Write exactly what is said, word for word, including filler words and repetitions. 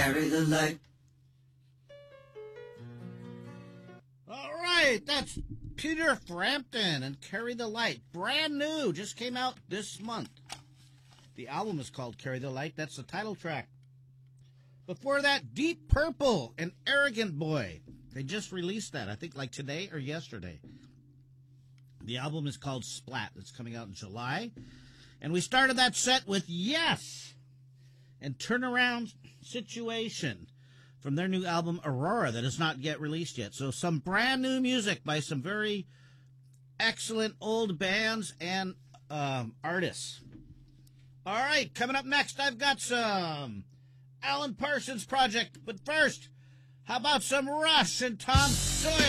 carry the light. All right, that's Peter Frampton and Carry the Light. Brand new, just came out this month. The album is called Carry the Light. That's the title track. Before that, Deep Purple and Arrogant Boy. They just released that, I think like today or yesterday. The album is called Splat. It's coming out in July. And we started that set with Yes and Turnaround Situation from their new album Aurora that is not yet released yet. So some brand new music by some very excellent old bands and um, artists. All right, coming up next, I've got some Alan Parsons Project. But first, how about some Rush and Tom Sawyer?